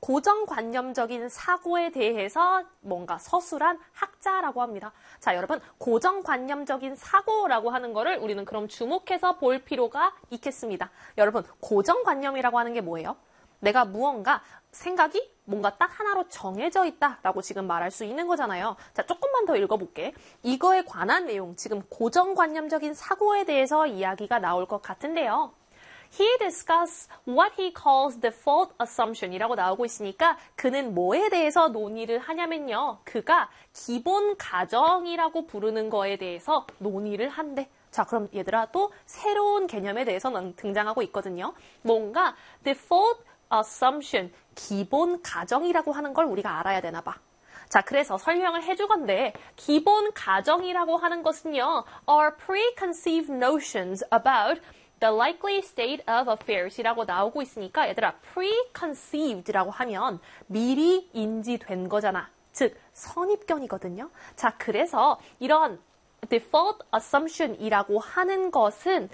고정관념적인 사고에 대해서 뭔가 서술한 학자라고 합니다. 자, 여러분, 고정관념적인 사고라고 하는 거를 우리는 그럼 주목해서 볼 필요가 있겠습니다. 여러분, 고정관념이라고 하는 게 뭐예요? 내가 무언가 생각이 뭔가 딱 하나로 정해져 있다라고 지금 말할 수 있는 거잖아요. 자, 조금만 더 읽어볼게. 이거에 관한 내용, 지금 고정관념적인 사고에 대해서 이야기가 나올 것 같은데요. He discussed what he calls default assumption이라고 나오고 있으니까 그는 뭐에 대해서 논의를 하냐면요. 그가 기본 가정이라고 부르는 거에 대해서 논의를 한대. 자, 그럼 얘들아 또 새로운 개념에 대해서는 등장하고 있거든요. 뭔가 default assumption, 기본 가정이라고 하는 걸 우리가 알아야 되나 봐. 자, 그래서 설명을 해주건데 기본 가정이라고 하는 것은요. are preconceived notions about the likely state of affairs이라고 나오고 있으니까 얘들아 preconceived라고 하면 미리 인지된 거잖아. 즉 선입견이거든요. 자, 그래서 이런 default assumption이라고 하는 것은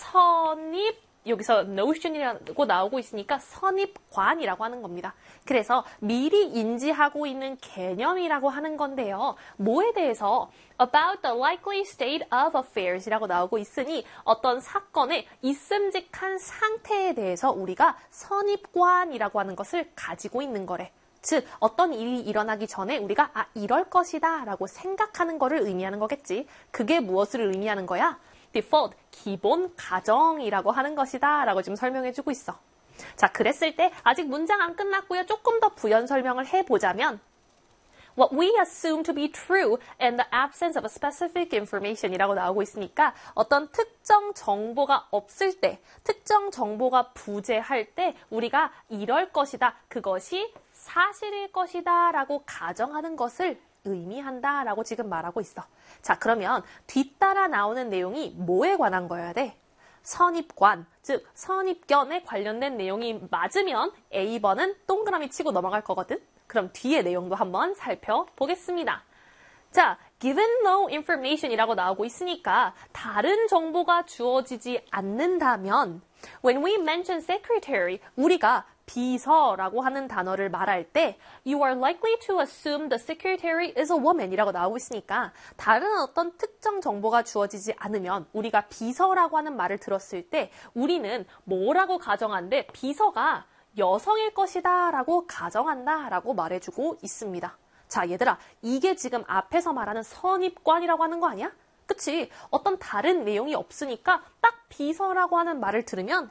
여기서 notion이라고 나오고 있으니까 선입관이라고 하는 겁니다. 그래서 미리 인지하고 있는 개념이라고 하는 건데요. 뭐에 대해서 about the likely state of affairs이라고 나오고 있으니 어떤 사건의 있음직한 상태에 대해서 우리가 선입관이라고 하는 것을 가지고 있는 거래. 즉 어떤 일이 일어나기 전에 우리가 이럴 것이다 라고 생각하는 거를 의미하는 거겠지. 그게 무엇을 의미하는 거야? default, 기본 가정이라고 하는 것이다 라고 지금 설명해주고 있어. 자, 그랬을 때 아직 문장 안 끝났고요. 조금 더 부연 설명을 해보자면 What we assume to be true in the absence of a specific information이라고 나오고 있으니까 어떤 특정 정보가 없을 때, 특정 정보가 부재할 때 우리가 이럴 것이다, 그것이 사실일 것이다 라고 가정하는 것을 의미한다 라고 지금 말하고 있어. 자, 그러면 뒤따라 나오는 내용이 뭐에 관한 거여야 돼? 선입관, 즉 선입견에 관련된 내용이 맞으면 A번은 동그라미 치고 넘어갈 거거든. 그럼 뒤에 내용도 한번 살펴보겠습니다. 자, given no information이라고 나오고 있으니까 다른 정보가 주어지지 않는다면 when we mention secretary, 우리가 비서라고 하는 단어를 말할 때 you are likely to assume the secretary is a woman 이라고 나오고 있으니까 다른 어떤 특정 정보가 주어지지 않으면 우리가 비서라고 하는 말을 들었을 때 우리는 뭐라고 가정한데 비서가 여성일 것이다 라고 가정한다 라고 말해주고 있습니다. 자, 얘들아, 이게 지금 앞에서 말하는 선입관이라고 하는 거 아니야? 그치? 어떤 다른 내용이 없으니까 딱 비서라고 하는 말을 들으면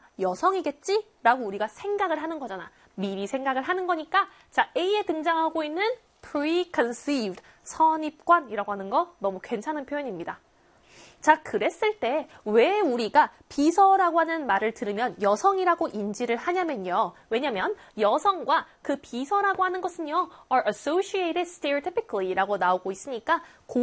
여성이겠지? 라고 우리가 생각을 하는 거잖아. 미리 생각을 하는 거니까 자, A에 등장하고 있는 preconceived, 선입관이라고 하는 거 너무 괜찮은 표현입니다. 자, 그랬을 때 왜 우리가 비서라고 하는 말을 들으면 여성이라고 인지를 하냐면요. 왜냐면 여성과 그 비서라고 하는 것은요. are associated stereotypically 라고 나오고 있으니까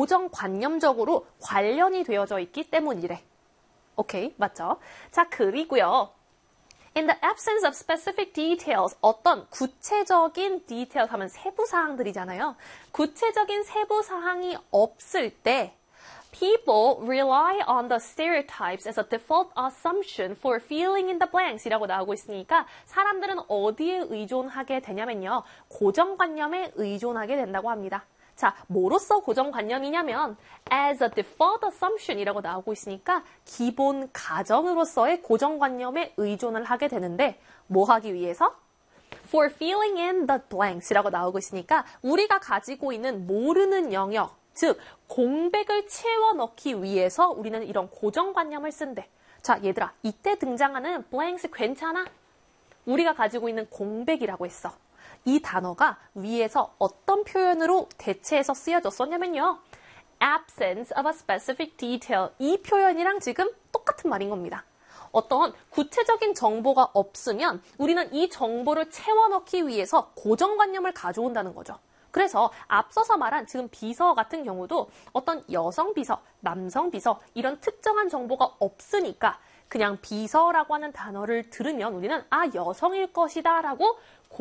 고정관념적으로 관련이 되어져 있기 때문이래. 오케이, 맞죠? 자, 그리고요. In the absence of specific details, 어떤 구체적인 details 하면 세부사항들이잖아요. 구체적인 세부사항이 없을 때 People rely on the stereotypes as a default assumption for filling in the blanks 이라고 나오고 있으니까 사람들은 어디에 의존하게 되냐면요. 고정관념에 의존하게 된다고 합니다. 자, 뭐로써 고정관념이냐면 as a default assumption 이라고 나오고 있으니까 기본 가정으로서의 고정관념에 의존을 하게 되는데 뭐 하기 위해서? For filling in the blanks 이라고 나오고 있으니까 우리가 가지고 있는 모르는 영역 즉 공백을 채워 넣기 위해서 우리는 이런 고정관념을 쓴대. 자, 얘들아, 이때 등장하는 blanks 괜찮아? 우리가 가지고 있는 공백이라고 했어. 이 단어가 위에서 어떤 표현으로 대체해서 쓰여졌었냐면요. absence of a specific detail. 이 표현이랑 지금 똑같은 말인 겁니다. 어떤 구체적인 정보가 없으면 우리는 이 정보를 채워 넣기 위해서 고정관념을 가져온다는 거죠. 그래서 앞서서 말한 지금 비서 같은 경우도 어떤 여성 비서, 남성 비서 이런 특정한 정보가 없으니까 그냥 비서라고 하는 단어를 들으면 우리는 여성일 것이다 라고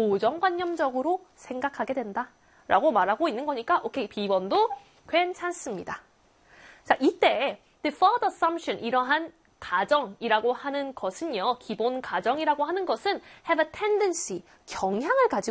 고정관념적으로 생각하게 된다 라고 말하고 있는 거니까 오케이, B번도 괜찮습니다. 자, 이때 default assumption 이러한 가정이라고 하는 것은요. 기본 가정이라고 하는 것은 have a tendency, 경향을 가지고